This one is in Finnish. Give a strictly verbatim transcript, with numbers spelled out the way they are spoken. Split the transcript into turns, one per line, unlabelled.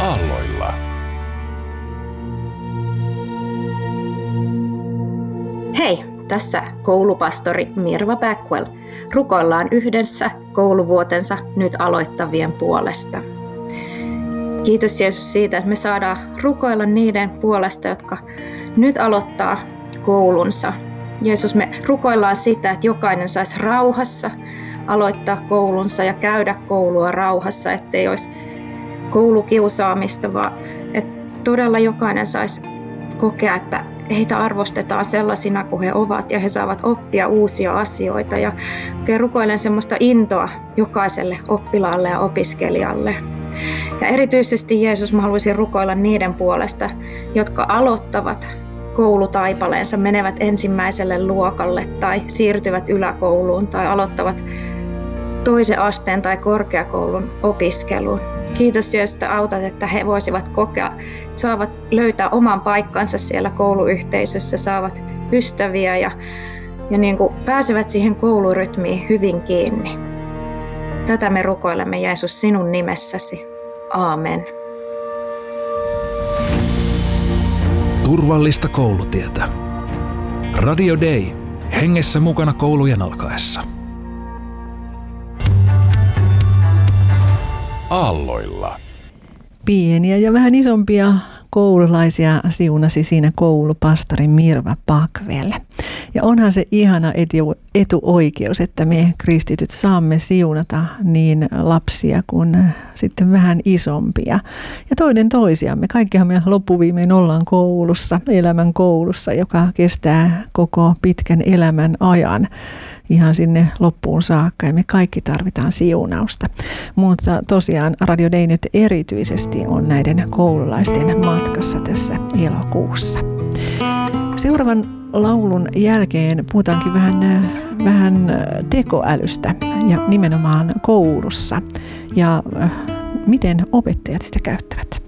Aalloilla.
Hei, tässä koulupastori Mirva Backwell. Rukoillaan yhdessä kouluvuotensa nyt aloittavien puolesta. Kiitos Jeesus siitä, että me saadaan rukoilla niiden puolesta, jotka nyt aloittaa koulunsa. Jeesus, me rukoillaan sitä, että jokainen saisi rauhassa aloittaa koulunsa ja käydä koulua rauhassa, ettei olisi koulukiusaamista, vaan että todella jokainen saisi kokea, että heitä arvostetaan sellaisina kuin he ovat ja he saavat oppia uusia asioita. Ja rukoilen semmoista intoa jokaiselle oppilaalle ja opiskelijalle. Ja erityisesti Jeesus, mä haluaisin rukoilla niiden puolesta, jotka aloittavat koulutaipaleensa, menevät ensimmäiselle luokalle tai siirtyvät yläkouluun tai aloittavat toisen asteen tai korkeakoulun opiskeluun. Kiitos Jeesus, että autat, että he voisivat kokea, että saavat löytää oman paikkansa siellä kouluyhteisössä, saavat ystäviä ja, ja niin kuin pääsevät siihen koulurytmiin hyvin kiinni. Tätä me rukoilemme Jeesus sinun nimessäsi. Aamen.
Turvallista koulutietä. Radio Day. Hengessä mukana koulujen alkaessa. Aalloilla.
Pieniä ja vähän isompia koululaisia siunasi siinä koulupastori Mirva Backwell. Ja onhan se ihana etu, etuoikeus, että me kristityt saamme siunata niin lapsia kuin sitten vähän isompia. Ja toinen toisiamme. Kaikkihan me loppuviimein ollaan koulussa, elämän koulussa, joka kestää koko pitkän elämän ajan ihan sinne loppuun saakka, ja me kaikki tarvitaan siunausta. Mutta tosiaan Radio Day nyt erityisesti on näiden koululaisten matkassa tässä elokuussa. Seuraavan laulun jälkeen puhutaankin vähän, vähän tekoälystä ja nimenomaan koulussa ja miten opettajat sitä käyttävät.